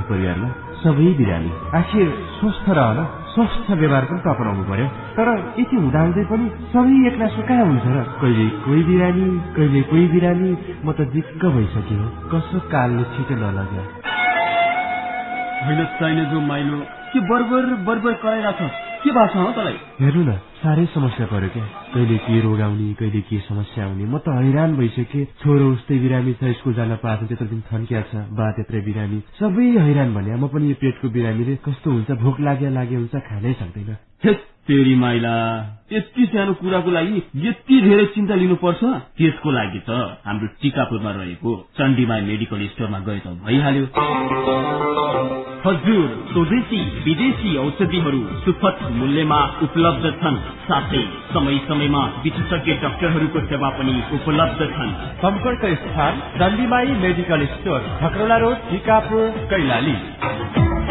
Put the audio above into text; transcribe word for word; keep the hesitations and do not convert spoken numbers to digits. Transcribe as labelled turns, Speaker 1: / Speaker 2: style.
Speaker 1: परिवारमा सबै बिरामी। आखिर स्वस्थ रहन स्वस्थ व्यवहार पनि त अपनाउनु पर्यो। तर यति हुँदाहुँदै पनि सबै एकनासो कहाँ हुन्छ र? कहिले कोही बिरामी कहिले कोही बिरामी। म त दिक्क भइसक्यो। कसो कालले छिटो नलग्यो।
Speaker 2: होइन चाहिने जो माइलो के बर्बर बर्बर कराइरहेछ? के भएको छ हो तँलाई?
Speaker 1: हेर्नु न, साह्रै समस्या पर्यो क्या। कहिले के रोग आउने कहिले के समस्या आउने। म त हैरान भइसके। छोरो उस्तै बिरामी छ, स्कुल जान पाएको त्यत्रो दिन थन्किया छ। बा त्यत्रै बिरामी, सबै हैरान भने। म पनि यो पेटको बिरामीले कस्तो हुन्छ, भोक लाग्या लागे हुन्छ, खानै सक्दैन।
Speaker 2: तेरी माइला, यति सानो कुराको लागि यति धेरै चिन्ता लिनुपर्छ? त्यसको लागि त हाम्रो टिकापुरमा रहेको चण्डीमाई मेडिकल स्टोरमा गए त भइहाल्यो। हजुर, स्वदेशी विदेशी औषधिहरू सुपथ मूल्यमा उपलब्ध छन्। साथै समय समयमा विशेषज्ञ डाक्टरहरूको सेवा पनि उपलब्ध छन्।
Speaker 1: सम्पर्क स्थान चण्डीमाई medical store, खकरौला road, Tikapur, Kailali.